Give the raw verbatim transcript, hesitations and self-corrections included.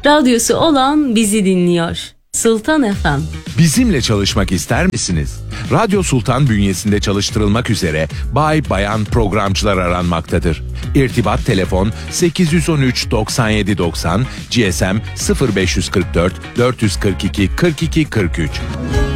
Radyosu olan bizi dinliyor. Sultan F M. Bizimle çalışmak ister misiniz? Radyo Sultan bünyesinde çalıştırılmak üzere bay bayan programcılar aranmaktadır. İrtibat telefon sekiz yüz on üç doksan yedi doksan, G S M sıfır beş kırk dört dört yüz kırk iki kırk iki kırk üç.